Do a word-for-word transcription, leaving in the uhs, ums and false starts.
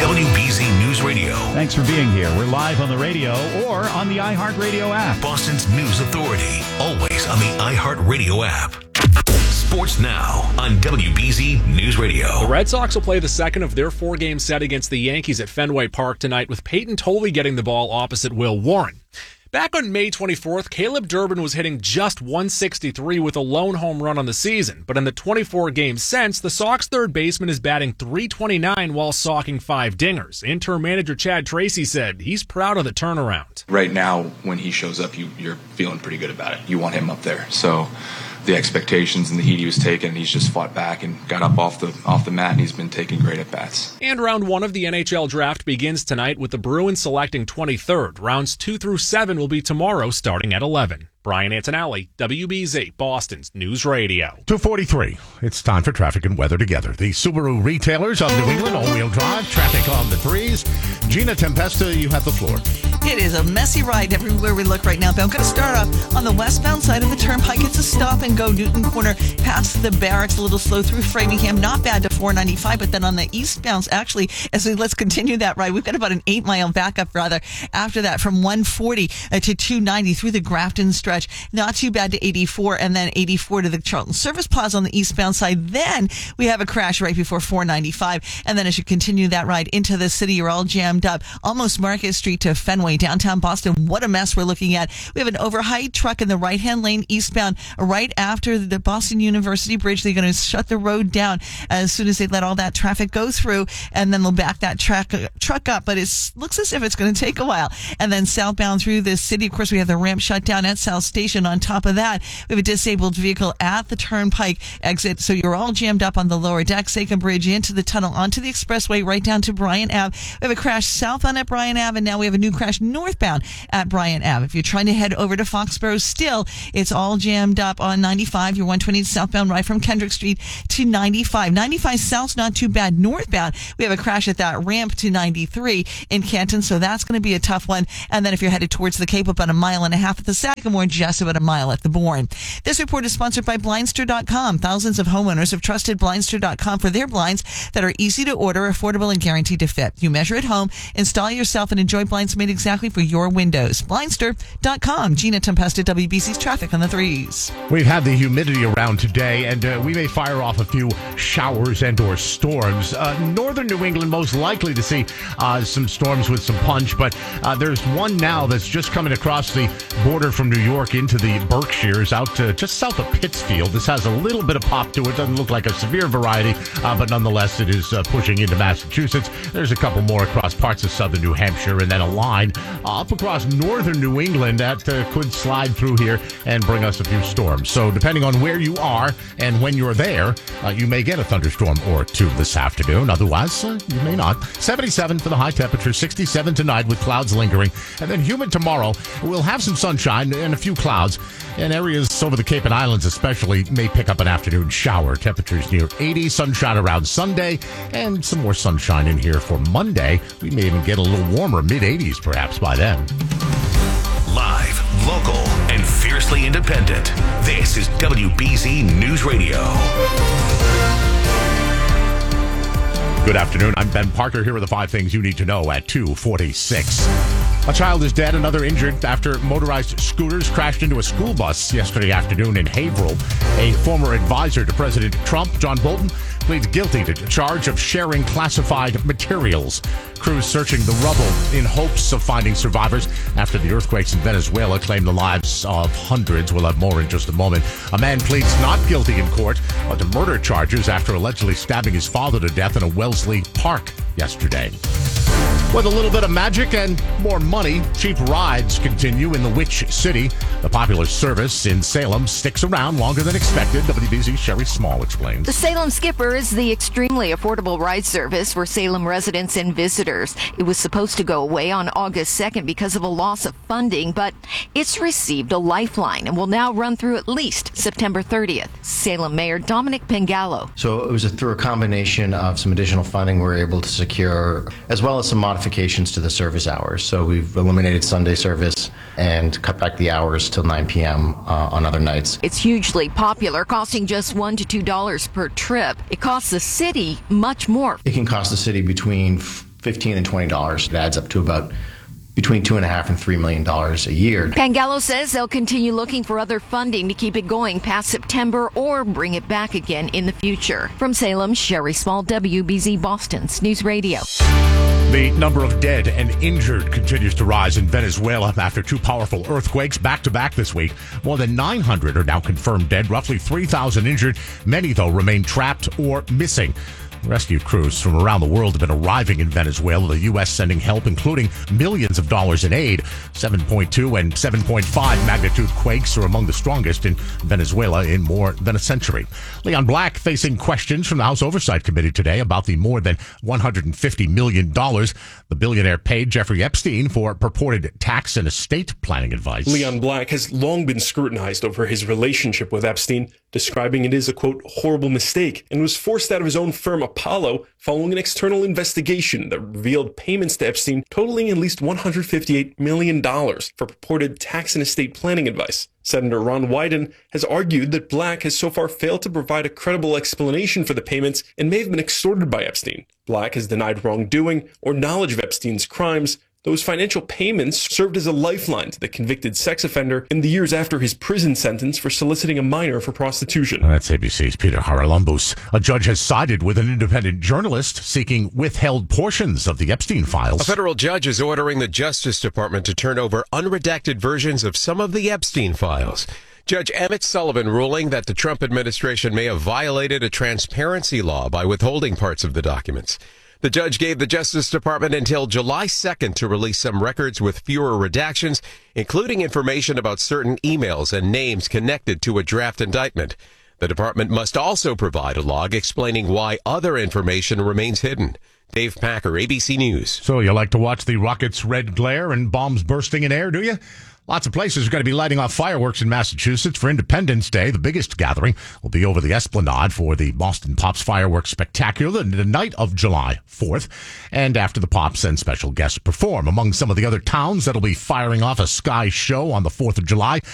W B Z News Radio. Thanks for being here. We're live on the radio or on the iHeartRadio app. Boston's News Authority, always on the iHeartRadio app. Sports Now on W B Z News Radio. The Red Sox will play the second of their four-game set against the Yankees at Fenway Park tonight, with Peyton Toley getting the ball opposite Will Warren. Back on May twenty-fourth, Caleb Durbin was hitting just one sixty-three with a lone home run on the season. But in the twenty-four games since, the Sox third baseman is batting three twenty-nine while socking five dingers. Interim manager Chad Tracy said he's proud of the turnaround. Right now, when he shows up, you, you're feeling pretty good about it. You want him up there. So the expectations and the heat he was taking, he's just fought back and got up off the off the mat, and he's been taking great at-bats. And round one of the N H L draft begins tonight with the Bruins selecting twenty-third. Rounds two through seven will be tomorrow starting at eleven. Brian Antonelli, W B Z, Boston's News Radio. two forty-three. It's time for traffic and weather together. The Subaru retailers of New England, all-wheel drive, traffic on the threes. Gina Tempesta, you have the floor. It is a messy ride everywhere we look right now, but I'm going to start off on the westbound side of the turnpike. It's a stop and go. Newton Corner past the barracks, a little slow through Framingham. Not bad to four ninety-five, but then on the eastbound, actually, as we let's continue that ride, we've got about an eight mile backup rather after that from one forty uh, to two ninety through the Grafton stretch. Not too bad to eighty-four, and then eighty-four to the Charlton Service Plaza on the eastbound side. Then we have a crash right before four ninety-five, and then as you continue that ride into the city, you're all jammed up. Almost Market Street to Fenway, downtown Boston. What a mess we're looking at. We have an overheight truck in the right-hand lane eastbound right after the Boston University Bridge. They're going to shut the road down as soon as they let all that traffic go through, and then they'll back that track, truck up. But it looks as if it's going to take a while. And then southbound through the city, of course, we have the ramp shut down at South Station. On top of that, we have a disabled vehicle at the turnpike exit. So you're all jammed up on the lower deck, Sachem Bridge, into the tunnel, onto the expressway, right down to Bryant Ave. We have a crash southbound at Bryant Ave, and now we have a new crash northbound at Bryant Ave. If you're trying to head over to Foxborough still, it's all jammed up on ninety-five. You're one twenty southbound right from Kendrick Street to ninety-five. ninety-five south's not too bad. Northbound, we have a crash at that ramp to ninety-three in Canton, so that's going to be a tough one. And then if you're headed towards the Cape, about a mile and a half at the Sagamore, just about a mile at the Bourne. This report is sponsored by Blindster dot com. Thousands of homeowners have trusted Blindster dot com for their blinds that are easy to order, affordable, and guaranteed to fit. You measure at home, install yourself, and enjoy blinds made exactly for your windows. Blindster dot com. Gina Tempesta, W B C's traffic on the threes. We've had the humidity around today, and uh, we may fire off a few showers and or storms. Uh, northern New England, most likely to see uh, some storms with some punch, but uh, there's one now that's just coming across the border from New York into the Berkshires out to just south of Pittsfield. This has a little bit of pop to it. Doesn't look like a severe variety, uh, but nonetheless, it is uh, pushing into Massachusetts. There's a couple more across parts of southern New Hampshire, and then a line uh, up across northern New England that uh, could slide through here and bring us a few storms. So depending on where you are and when you're there, uh, you may get a thunderstorm or two this afternoon. Otherwise, uh, you may not. seventy-seven for the high temperature, sixty-seven tonight with clouds lingering, and then humid tomorrow. We'll have some sunshine and a few clouds, and areas over the Cape and Islands especially may pick up an afternoon shower. Temperatures near eighty, sunshine around Sunday, and some more sunshine in here for Monday. We may even get a little warmer, mid eighties perhaps by then. Live, local, and fiercely independent. This is W B Z News Radio. Good afternoon. I'm Ben Parker. Here are the five things you need to know at two forty-six. A child is dead, another injured after motorized scooters crashed into a school bus yesterday afternoon in Haverhill. A former advisor to President Trump, John Bolton, pleads guilty to charge of sharing classified materials. Crews searching the rubble in hopes of finding survivors after the earthquakes in Venezuela claimed the lives of hundreds. We'll have more in just a moment. A man pleads not guilty in court to murder charges after allegedly stabbing his father to death in a Wellesley Park yesterday. With a little bit of magic and more money, cheap rides continue in the Witch City. The popular service in Salem sticks around longer than expected. W B Z's Sherry Small explains. The Salem Skipper is the extremely affordable ride service for Salem residents and visitors. It was supposed to go away on August second because of a loss of funding, but it's received a lifeline and will now run through at least September thirtieth. Salem Mayor Dominic Pengallo. So it was a, through a combination of some additional funding we were able to secure, as well as some modifications to the service hours. So we've eliminated Sunday service and cut back the hours till nine p.m. Uh, on other nights. It's hugely popular, costing just one to two dollars per trip. It costs the city much more. It can cost the city between fifteen and twenty dollars. It adds up to about between two and a half and three million dollars a year. Pangallo says they'll continue looking for other funding to keep it going past September or bring it back again in the future. From Salem, Sherry Small, W B Z Boston's News Radio. The number of dead and injured continues to rise in Venezuela after two powerful earthquakes back-to-back this week. More than nine hundred are now confirmed dead, roughly three thousand injured. Many, though, remain trapped or missing. Rescue crews from around the world have been arriving in Venezuela, the U S sending help, including millions of dollars in aid. seven point two and seven point five magnitude quakes are among the strongest in Venezuela in more than a century. Leon Black facing questions from the House Oversight Committee today about the more than one hundred fifty million dollars the billionaire paid Jeffrey Epstein for purported tax and estate planning advice. Leon Black has long been scrutinized over his relationship with Epstein, describing it as a, quote, horrible mistake, and was forced out of his own firm Apollo following an external investigation that revealed payments to Epstein totaling at least one hundred fifty-eight million dollars for purported tax and estate planning advice. Senator Ron Wyden has argued that Black has so far failed to provide a credible explanation for the payments and may have been extorted by Epstein. Black has denied wrongdoing or knowledge of Epstein's crimes. Those financial payments served as a lifeline to the convicted sex offender in the years after his prison sentence for soliciting a minor for prostitution. That's A B C's Peter Haralambous. A judge has sided with an independent journalist seeking withheld portions of the Epstein files. A federal judge is ordering the Justice Department to turn over unredacted versions of some of the Epstein files. Judge Emmett Sullivan ruling that the Trump administration may have violated a transparency law by withholding parts of the documents. The judge gave the Justice Department until July second to release some records with fewer redactions, including information about certain emails and names connected to a draft indictment. The department must also provide a log explaining why other information remains hidden. Dave Packer, A B C News. So you like to watch the rockets' red glare and bombs bursting in air, do you? Lots of places are going to be lighting off fireworks in Massachusetts for Independence Day. The biggest gathering will be over the Esplanade for the Boston Pops Fireworks Spectacular the night of July fourth. And after the Pops and special guests perform. Among some of the other towns that'll be firing off a sky show on the fourth of July,